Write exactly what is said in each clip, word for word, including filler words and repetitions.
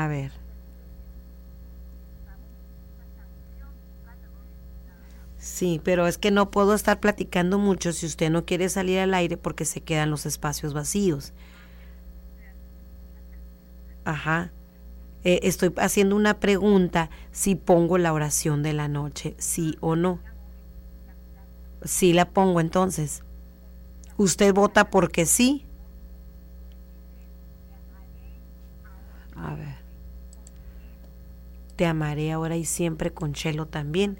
A ver. Sí, pero es que no puedo estar platicando mucho si usted no quiere salir al aire porque se quedan los espacios vacíos. Ajá. Eh, estoy haciendo una pregunta si pongo la oración de la noche, sí o no. Sí la pongo entonces. ¿Usted vota porque sí? A ver. Te amaré ahora y siempre con Chelo también.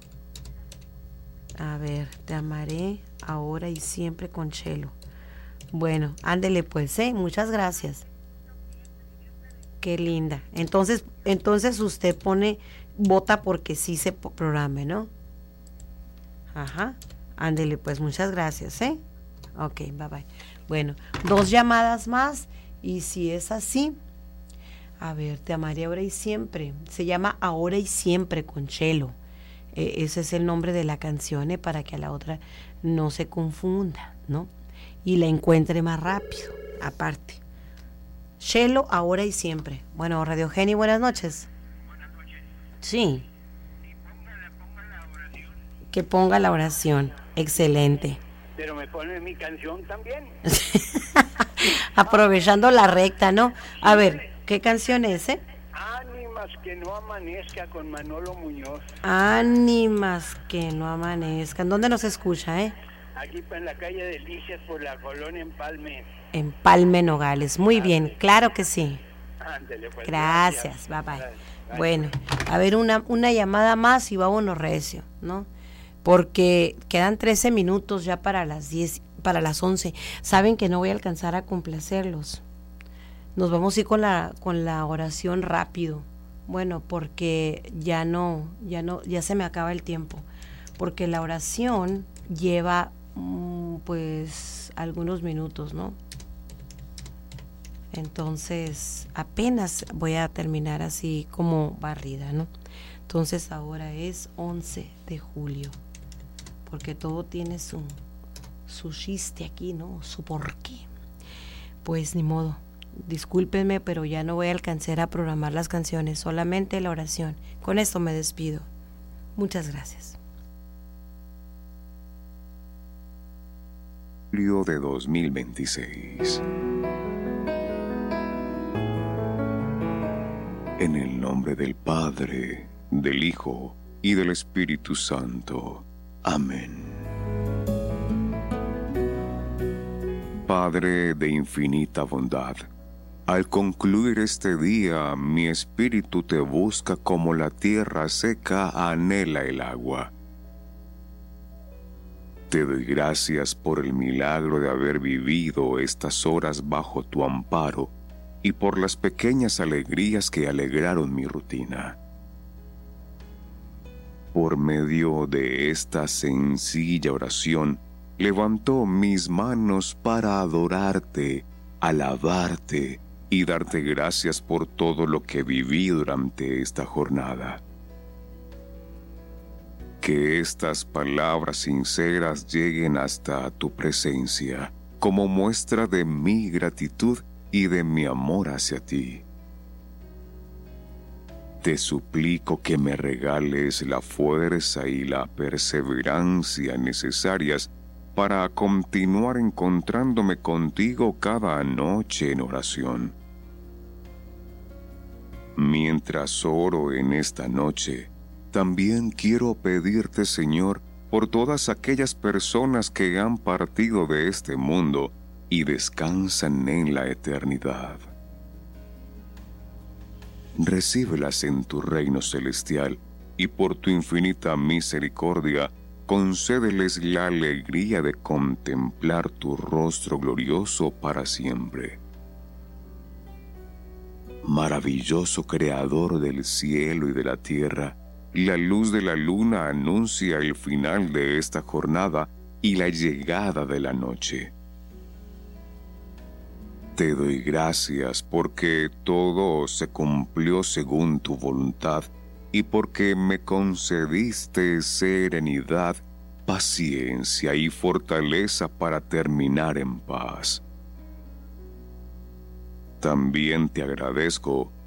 A ver, te amaré ahora y siempre con Chelo. Bueno, ándele pues, ¿eh? Muchas gracias. Qué linda. Entonces, entonces usted pone, vota porque sí se po- programe, ¿no? Ajá. Ándele pues, muchas gracias, ¿eh? Ok, bye bye. Bueno, dos llamadas más y si es así, a ver, te amaré ahora y siempre. Se llama Ahora y Siempre con Chelo. Eh, ese es el nombre de la canción, ¿eh? Para que a la otra no se confunda, ¿no? Y la encuentre más rápido, aparte. Chelo, Ahora y Siempre. Bueno, Radio Geni, buenas noches. Sí, que ponga la oración. Excelente. Pero me pone mi canción también. Aprovechando la recta, ¿no? A ver, ¿qué canción es, eh? Ánimas que no amanezca con Manolo Muñoz. Ánimas que no amanezcan. ¿Dónde nos escucha, eh? Aquí en la calle Delicias por la colonia Empalme. Empalme Nogales. Muy bien, claro que sí. Ándele, pues, Gracias, bye bye. Bye, bye. Bueno, a ver, una, una llamada más y vámonos recio, ¿no? Porque quedan trece minutos ya para las diez, para las once. Saben que no voy a alcanzar a complacerlos. Nos vamos a ir con la, con la oración rápido. Bueno, porque ya no, ya no, ya se me acaba el tiempo. Porque la oración lleva, mm, pues, algunos minutos, ¿no? Entonces, apenas voy a terminar así como barrida, ¿no? Entonces, ahora es once de julio. Porque todo tiene su, su chiste aquí, ¿no? Su porqué. Pues ni modo. Discúlpenme, pero ya no voy a alcanzar a programar las canciones, solamente la oración. Con esto me despido. Muchas gracias. Julio de dos mil veintiséis. En el nombre del Padre, del Hijo y del Espíritu Santo. Amén. Padre de infinita bondad, al concluir este día, mi espíritu te busca como la tierra seca anhela el agua. Te doy gracias por el milagro de haber vivido estas horas bajo tu amparo y por las pequeñas alegrías que alegraron mi rutina. Por medio de esta sencilla oración, levanto mis manos para adorarte, alabarte y darte gracias por todo lo que viví durante esta jornada. Que estas palabras sinceras lleguen hasta tu presencia como muestra de mi gratitud y de mi amor hacia ti. Te suplico que me regales la fuerza y la perseverancia necesarias para continuar encontrándome contigo cada noche en oración. Mientras oro en esta noche, también quiero pedirte, Señor, por todas aquellas personas que han partido de este mundo y descansan en la eternidad. Recíbelas en tu reino celestial y por tu infinita misericordia, concédeles la alegría de contemplar tu rostro glorioso para siempre. Maravilloso Creador del cielo y de la tierra, la luz de la luna anuncia el final de esta jornada y la llegada de la noche. Te doy gracias porque todo se cumplió según tu voluntad y porque me concediste serenidad, paciencia y fortaleza para terminar en paz. También te agradezco